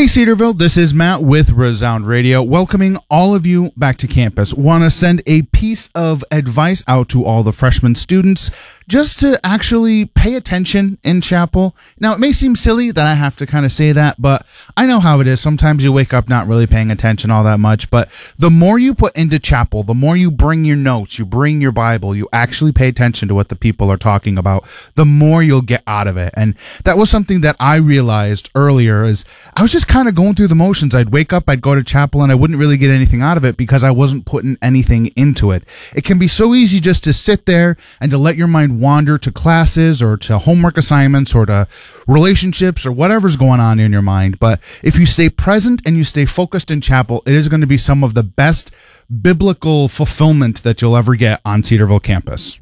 Hey Cedarville, this is Matt with Resound Radio, welcoming all of you back to campus. Want to send a piece of advice out to all the freshman students just to actually pay attention in chapel. Now, it may seem silly that I have to kind of say that, but I know how it is. Sometimes you wake up not really paying attention all that much, but the more you put into chapel, the more you bring your notes, you bring your Bible, you actually pay attention to what the people are talking about, the more you'll get out of it. And that was something that I realized earlier is I was just kind of going through the motions. I'd wake up, I'd go to chapel, and I wouldn't really get anything out of it because I wasn't putting anything into it. It can be so easy just to sit there and to let your mind wander to classes or to homework assignments or to relationships or whatever's going on in your mind. But if you stay present and you stay focused in chapel, it is going to be some of the best biblical fulfillment that you'll ever get on Cedarville campus.